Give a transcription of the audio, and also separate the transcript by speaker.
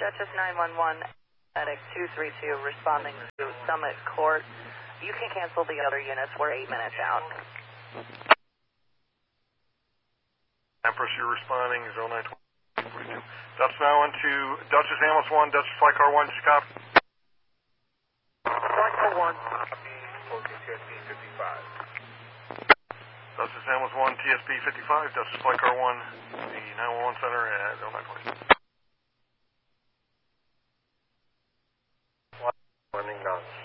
Speaker 1: Duchess 911, medic 232 responding to Summit Court. You can cancel the other units. We're 8 minutes out.
Speaker 2: Empress, you're responding 0942. Duchess now into Duchess Ambulance 1, Duchess Flight Car 1, just copy.
Speaker 3: Flight Car 1, copy, TSP 55.
Speaker 2: Duchess Ambulance 1, TSP 55, Duchess Flight Car 1, the 911 center at 0942.
Speaker 3: Running on